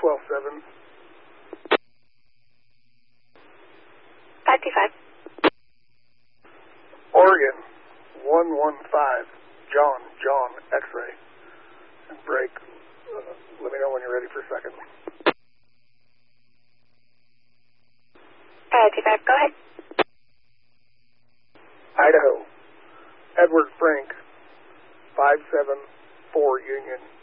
12-7. 525. Oregon 115. John, X-ray. And break. Let me know when you're ready for a second. 525, go ahead. Idaho. Edward Frank 574 Union.